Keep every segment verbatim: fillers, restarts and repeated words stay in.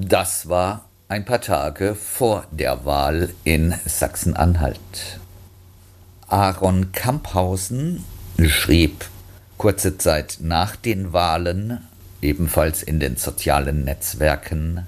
Das war ein paar Tage vor der Wahl in Sachsen-Anhalt. Aaron Camphausen schrieb kurze Zeit nach den Wahlen, ebenfalls in den sozialen Netzwerken: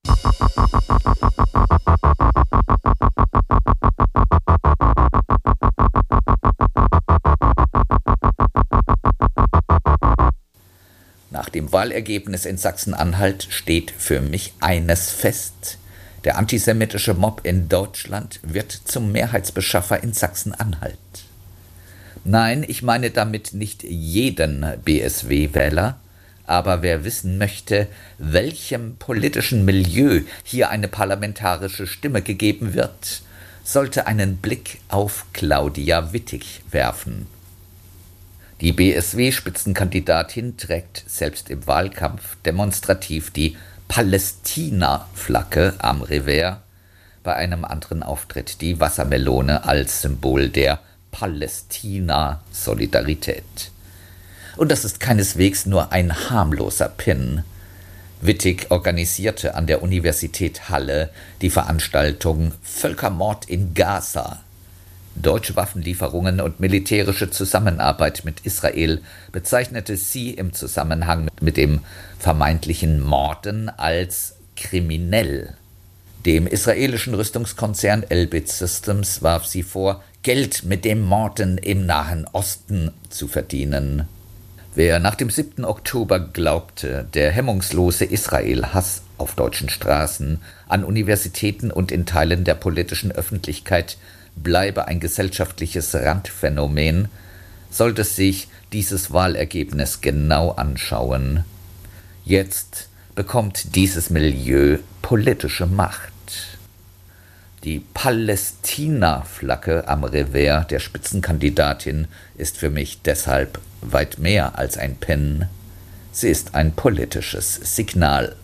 Nach dem Wahlergebnis in Sachsen-Anhalt steht für mich eines fest: Der antisemitische Mob in Deutschland wird zum Mehrheitsbeschaffer in Sachsen-Anhalt. Nein, ich meine damit nicht jeden B S W-Wähler, aber wer wissen möchte, welchem politischen Milieu hier eine parlamentarische Stimme gegeben wird, sollte einen Blick auf Claudia Wittig werfen. Die B S W-Spitzenkandidatin trägt selbst im Wahlkampf demonstrativ die Palästina-Flagge am Revers, bei einem anderen Auftritt die Wassermelone als Symbol der Palästina-Solidarität. Und das ist keineswegs nur ein harmloser Pin. Wittig organisierte an der Universität Halle die Veranstaltung »Völkermord in Gaza«. Deutsche Waffenlieferungen und militärische Zusammenarbeit mit Israel bezeichnete sie im Zusammenhang mit dem vermeintlichen Morden als kriminell. Dem israelischen Rüstungskonzern Elbit Systems warf sie vor, Geld mit dem Morden im Nahen Osten zu verdienen. Wer nach dem siebten Oktober glaubte, der hemmungslose Israel-Hass auf deutschen Straßen, an Universitäten und in Teilen der politischen Öffentlichkeit bleibe ein gesellschaftliches Randphänomen, sollte sich dieses Wahlergebnis genau anschauen. Jetzt bekommt dieses Milieu politische Macht. Die Palästina-Flagge am Revers der Spitzenkandidatin ist für mich deshalb weit mehr als ein Pin. Sie ist ein politisches Signal.